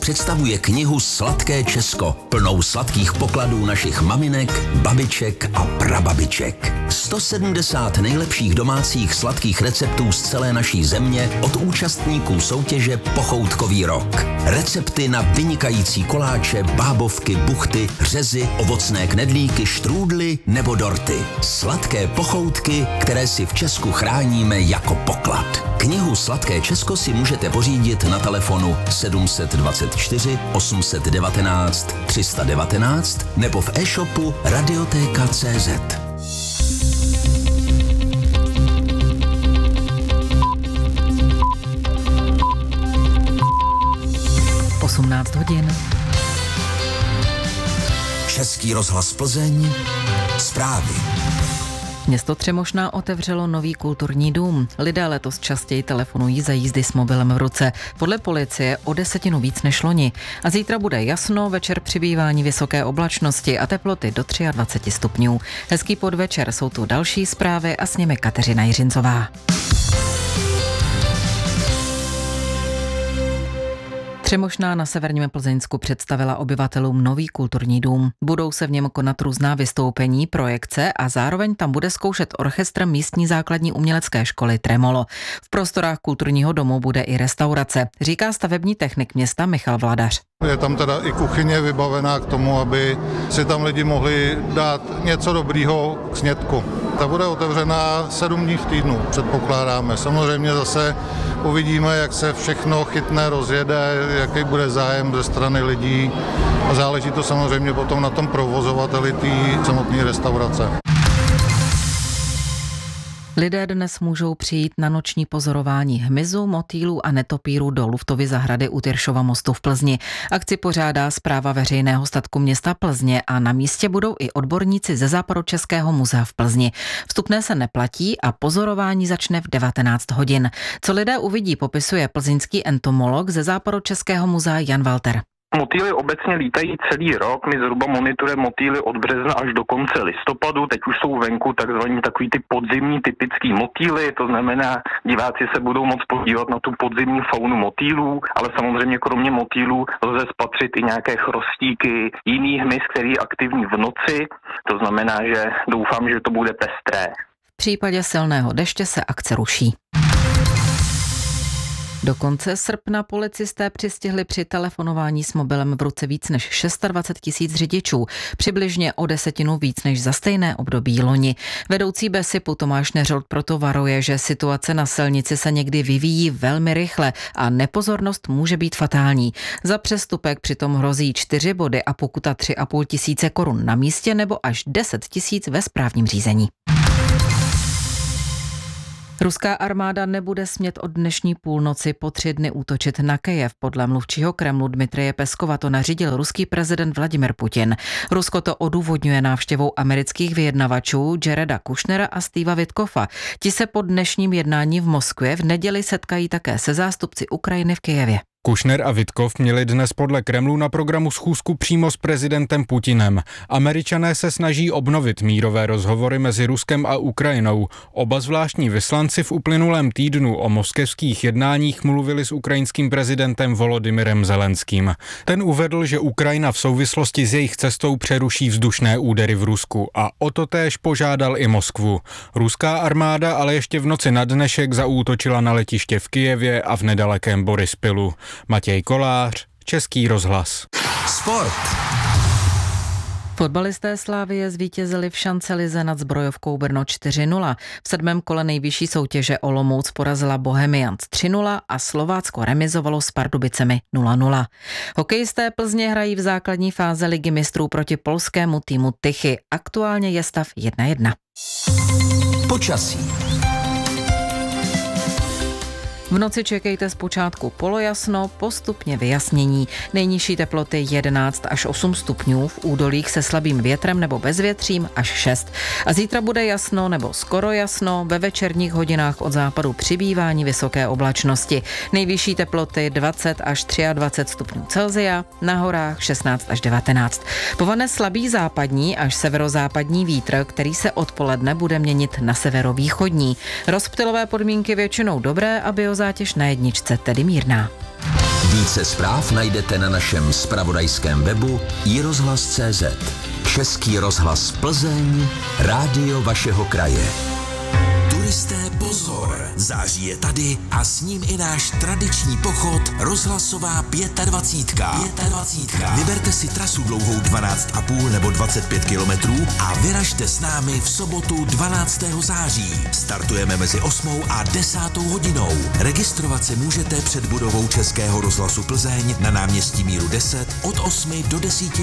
představuje knihu Sladké Česko, plnou sladkých pokladů našich maminek, babiček a prababiček. 170 nejlepších domácích sladkých receptů z celé naší země od účastníků soutěže Pochoutkový rok. Recepty na vynikající koláče, bábovky, buchty, řezy, ovocné knedlíky, štrůdly nebo dorty. Sladké pochoutky, které si v Česku chráníme jako poklad. Knihu Sladké Česko si můžete pořídit na telefonu 724 819 319 nebo v e-shopu Radioteka.cz. 18 hodin. Český rozhlas Plzeň. Zprávy. Město Třemošná otevřelo nový kulturní dům. Lidé letos častěji telefonují za jízdy s mobilem v ruce. Podle policie o 10 víc než loni. A zítra bude jasno, večer přibývání vysoké oblačnosti a teploty do 23 stupňů. Hezký podvečer, jsou tu další zprávy a s nimi Kateřina Jiřincová. Třemošná na severním Plzeňsku představila obyvatelům nový kulturní dům. Budou se v něm konat různá vystoupení, projekce a zároveň tam bude zkoušet orchestr místní základní umělecké školy Tremolo. V prostorách kulturního domu bude i restaurace, říká stavební technik města Michal Vladař. Je tam teda i kuchyně vybavená k tomu, aby si tam lidi mohli dát něco dobrýho k snědku. Ta bude otevřená 7 dní v týdnu, předpokládáme. Samozřejmě zase uvidíme, jak se všechno chytne, rozjede, jaký bude zájem ze strany lidí. A záleží to samozřejmě potom na tom provozovateli té samotné restaurace. Lidé dnes můžou přijít na noční pozorování hmyzu, motýlů a netopírů do Luftovy zahrady u Tyršova mostu v Plzni. Akci pořádá Správa veřejného statku města Plzně a na místě budou i odborníci ze Západočeského muzea v Plzni. Vstupné se neplatí a pozorování začne v 19 hodin. Co lidé uvidí, popisuje plzeňský entomolog ze Západočeského muzea Jan Walter. Motýly obecně lítají celý rok, my zhruba monitorujeme motýly od března až do konce listopadu, teď už jsou venku takzvaní takový ty podzimní typický motýly, to znamená, diváci se budou moct podívat na tu podzimní faunu motýlů, ale samozřejmě kromě motýlů lze spatřit i nějaké chrostíky, jiný hmyz, který je aktivní v noci, to znamená, že doufám, že to bude pestré. V případě silného deště se akce ruší. Do konce srpna policisté přistihli při telefonování s mobilem v ruce víc než 26 000 řidičů, přibližně o 10 víc než za stejné období loni. Vedoucí BESIPu Tomáš Neřold proto varuje, že situace na silnici se někdy vyvíjí velmi rychle a nepozornost může být fatální. Za přestupek přitom hrozí 4 body a pokuta 3,5 tisíce korun na místě nebo až 10 000 ve správním řízení. Ruská armáda nebude smět od dnešní půlnoci po 3 dny útočit na Kyjev. Podle mluvčího Kremlu Dmitrije Peskova to nařídil ruský prezident Vladimir Putin. Rusko to odůvodňuje návštěvou amerických vyjednavačů Jareda Kushnera a Steva Witkoffa. Ti se po dnešním jednání v Moskvě v neděli setkají také se zástupci Ukrajiny v Kyjevě. Kushner a Witkov měli dnes podle Kremlu na programu schůzku přímo s prezidentem Putinem. Američané se snaží obnovit mírové rozhovory mezi Ruskem a Ukrajinou. Oba zvláštní vyslanci v uplynulém týdnu o moskevských jednáních mluvili s ukrajinským prezidentem Volodymyrem Zelenským. Ten uvedl, že Ukrajina v souvislosti s jejich cestou přeruší vzdušné údery v Rusku a o to též požádal i Moskvu. Ruská armáda ale ještě v noci na dnešek zaútočila na letiště v Kyjevě a v nedalekém Borispilu. Matěj Kolář, Český rozhlas. Sport. Fotbalisté Slavie zvítězili v šancelize nad Zbrojovkou Brno 4-0. V 7. kole nejvyšší soutěže Olomouc porazila Bohemians 3-0 a Slovácko remizovalo s Pardubicemi 0-0. Hokejisté Plzně hrají v základní fáze Ligy mistrů proti polskému týmu Tychy. Aktuálně je stav 1-1. Počasí. V noci čekejte zpočátku polojasno, postupně vyjasnění. Nejnižší teploty 11 až 8 stupňů, v údolích se slabým větrem nebo bezvětřím až 6. A zítra bude jasno nebo skoro jasno, ve večerních hodinách od západu přibývání vysoké oblačnosti. Nejvyšší teploty 20 až 23 stupňů Celsia, na horách 16 až 19. Povane slabý západní až severozápadní vítr, který se odpoledne bude měnit na severovýchodní. Rozptylové podmínky většinou dobré a biozátěž na jedničce tedy mírná. Více zpráv najdete na našem zpravodajském webu iRozhlas.cz. Český rozhlas Plzeň, rádio vašeho kraje. Turisté, pozor! Září je tady a s ním i náš tradiční pochod Rozhlasová 25. Vyberte si trasu dlouhou 12,5 nebo 25 kilometrů a vyražte s námi v sobotu 12. září. Startujeme mezi 8. a 10. hodinou. Registrovat se můžete před budovou Českého rozhlasu Plzeň na náměstí Míru 10 od 8 do 10